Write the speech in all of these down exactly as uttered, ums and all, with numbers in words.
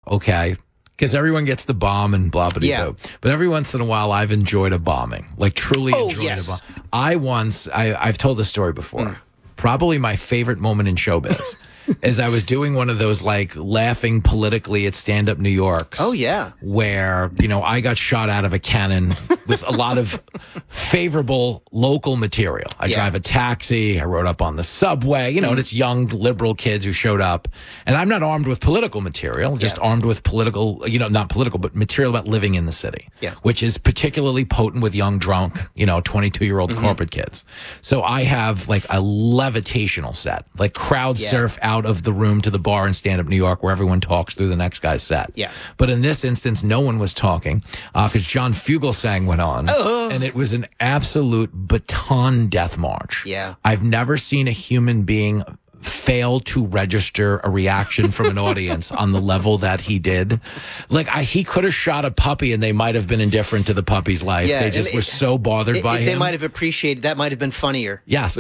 okay? Because everyone gets the bomb and blah, blah, Yeah. blah. But every once in a while, I've enjoyed a bombing. Like, truly Oh, enjoyed yes. a bomb. I once, I, I've told this story before. Mm. Probably my favorite moment in showbiz is I was doing one of those, like, laughing politically at Stand Up New York's. Oh, yeah. Where, you know, I got shot out of a cannon with a lot of favorable local material. I Yeah. drive a taxi. I rode up on the subway. You know, Mm. and it's young liberal kids who showed up. And I'm not armed with political material, just Yeah. armed with political, you know, not political, but material about living in the city. Yeah. Which is particularly potent with young, drunk, you know, twenty-two-year-old Mm-hmm. corporate kids. So I have like a levitational set, like crowd Yeah. surf out of the room to the bar in Stand Up New York where everyone talks through the next guy's set. Yeah. But in this instance, no one was talking because John Fugelsang went on. And it was an absolute baton death march. Yeah. I've never seen a human being fail to register a reaction from an audience on the level that he did. Like, I, he could have shot a puppy and they might have been indifferent to the puppy's life. Yeah, they just and were it- so bothered It- by it- him. They might have appreciated that. Might have been funnier. Yes.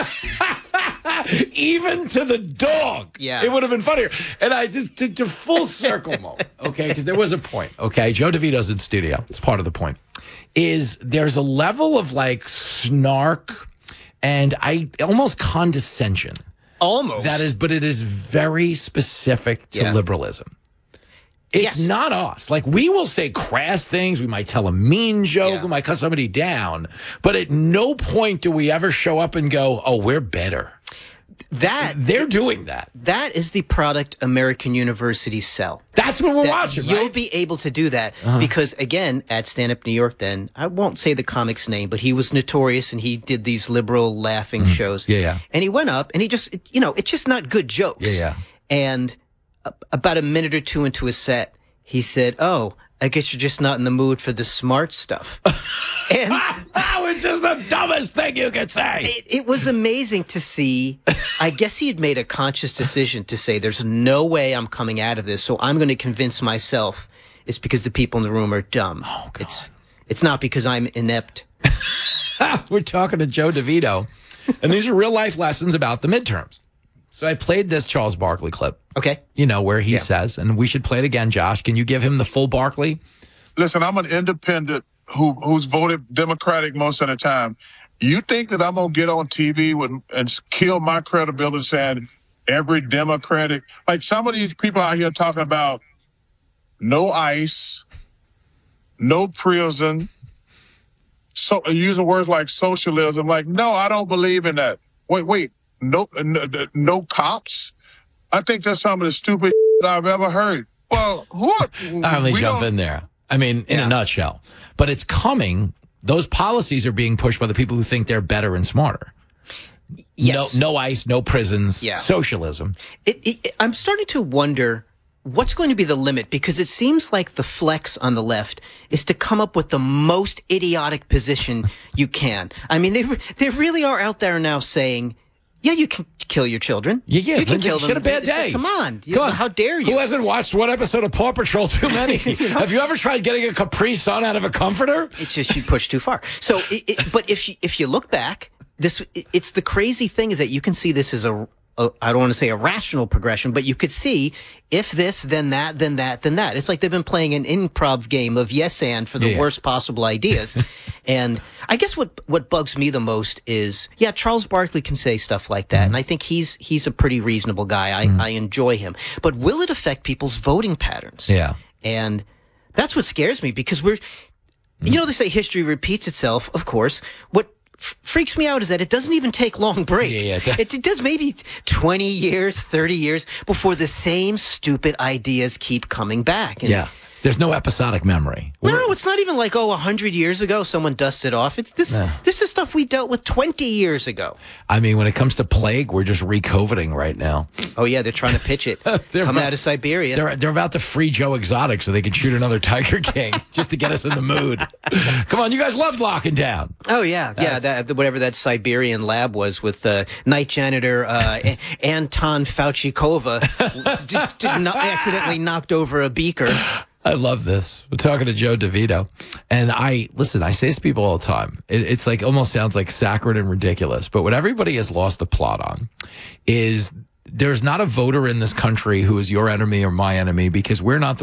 Even to the dog. Yeah. It would have been funnier. And I just, to, to full circle moment, okay, because there was a point, okay? Joe DeVito's in studio. It's part of the point. Is there's a level of like snark and I almost condescension. Almost. That is, but it is very specific to Yeah. liberalism. It's Yes. not us. Like, we will say crass things. We might tell a mean joke. Yeah. We might cut somebody down. But at no point do we ever show up and go, oh, we're better. that. They're doing that. That is the product American universities sell. That's what we're That watching, You'll right? be able to do that because, again, at Stand Up New York, then I won't say the comic's name, but he was notorious and he did these liberal laughing shows. Yeah, yeah. And he went up and he just, it- you know, it's just not good jokes. Yeah, yeah. And a- about a minute or two into his set, he said, "Oh, I guess you're just not in the mood for the smart stuff." And That was just the dumbest thing you could say. it, it was amazing to see. I guess he had made a conscious decision to say, there's no way I'm coming out of this, so I'm going to convince myself it's because the people in the room are dumb. Oh, God. It's, it's not because I'm inept. We're talking to Joe DeVito, and these are real life lessons about the midterms. So I played this Charles Barkley clip, Okay? you know, where he Yeah. says, and we should play it again, Josh. Can you give him the full Barkley? Listen, I'm an independent who who's voted Democratic most of the time. You think that I'm gonna get on T V with, and kill my credibility saying every Democratic, like some of these people out here talking about no ICE, no prison, so using words like socialism. Like, no, I don't believe in that. Wait, wait, no, no, no cops. I think that's some of the stupid I've ever heard. Well, who? Are, I only we jump don't- in there. I mean, in Yeah. a nutshell. But it's coming. Those policies are being pushed by the people who think they're better and smarter. Yes. No, no ICE, no prisons, Yeah. socialism. It, it, I'm starting to wonder what's going to be the limit, because it seems like the flex on the left is to come up with the most idiotic position you can. I mean, they re- they really are out there now saying, yeah, you can kill your children. Yeah, yeah. You can Lindsay, kill she them. had a bad It's like, day. Come on. You- Come on. How dare you? Who hasn't watched one episode of Paw Patrol too many? You know? Have you ever tried getting a Capri Sun out of a comforter? It's just you push too far. So, it, it, but if you if you look back, this it, it's the crazy thing is that you can see this as a, a I don't want to say a rational progression, but you could see if this, then that, then that, then that. It's like they've been playing an improv game of yes and for the Yeah. worst possible ideas. And I guess what what bugs me the most is, yeah, Charles Barkley can say stuff like that, and I think he's he's a pretty reasonable guy. I, I enjoy him, but will it affect people's voting patterns? Yeah. And that's what scares me, because we're, you know, they say history repeats itself, of course. What f- freaks me out is that it doesn't even take long breaks. Yeah, yeah. It, it does maybe twenty years, thirty years before the same stupid ideas keep coming back. And Yeah. There's no episodic memory. no, it's not even like, oh, a hundred years ago someone dusted off. It's this. No. This is stuff we dealt with twenty years ago. I mean, when it comes to plague, we're just re-coviding right now. Oh yeah, they're trying to pitch it. They're Coming about- out of Siberia. They're they're about to free Joe Exotic so they can shoot another Tiger King just to get us in the mood. Come on, you guys loved locking down. Oh yeah, yeah. That, whatever that Siberian lab was with uh, night janitor uh, A- Anton Fauchikova d- d- no- accidentally knocked over a beaker. I love this. We're talking to Joe DeVito. And I, listen, I say this to people all the time. It, it's like, almost sounds like saccharine and ridiculous. But what everybody has lost the plot on is there's not a voter in this country who is your enemy or my enemy, because we're not the